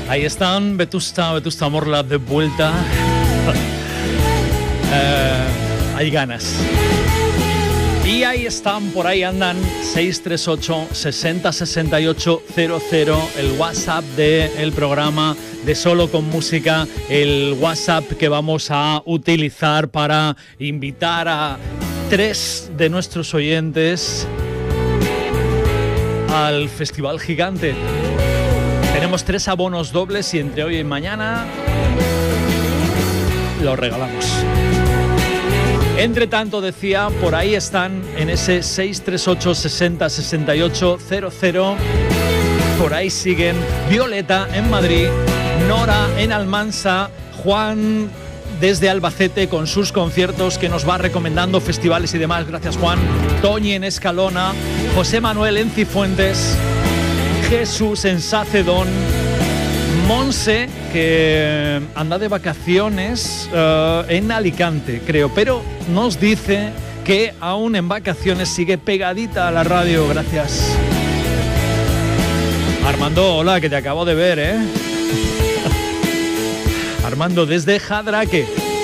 Ahí están, Vetusta Morla de vuelta. Hay ganas. Y ahí están, por ahí andan, 638 60 68 00, el WhatsApp del programa de Solo con Música, el WhatsApp que vamos a utilizar para invitar a 3 de nuestros oyentes al Festival Gigante. Tenemos 3 abonos dobles y entre hoy y mañana los regalamos. Entre tanto, decía, por ahí están en ese 638 60 68 00. Por ahí siguen Violeta en Madrid, Nora en Almansa, Juan desde Albacete con sus conciertos que nos va recomendando, festivales y demás. Gracias, Juan. Toñi en Escalona, José Manuel en Cifuentes, Jesús en Sacedón, Monse, que anda de vacaciones en Alicante, creo, pero nos dice que aún en vacaciones sigue pegadita a la radio. Gracias. Armando, hola, que te acabo de ver, ¿eh? Armando desde Jadraque,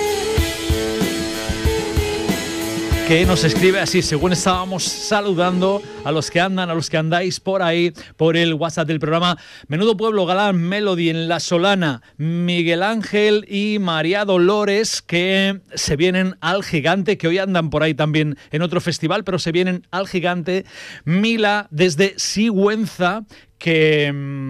que nos escribe así, según estábamos saludando a los que andan, a los que andáis por ahí, por el WhatsApp del programa. Menudo pueblo, Galán Melody en La Solana, Miguel Ángel y María Dolores, que se vienen al Gigante, que hoy andan por ahí también en otro festival, pero se vienen al Gigante. Mila desde Sigüenza, que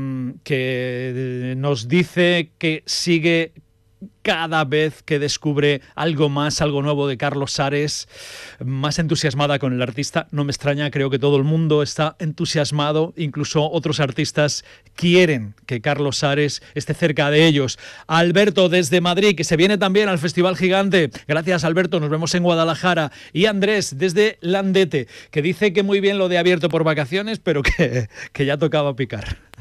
nos dice que sigue cada vez que descubre algo más, algo nuevo de Carlos Ares, más entusiasmada con el artista. No me extraña, creo que todo el mundo está entusiasmado, incluso otros artistas quieren que Carlos Ares esté cerca de ellos. Alberto desde Madrid, que se viene también al Festival Gigante. Gracias, Alberto, nos vemos en Guadalajara. Y Andrés desde Landete, que dice que muy bien lo de abierto por vacaciones, pero que ya tocaba picar.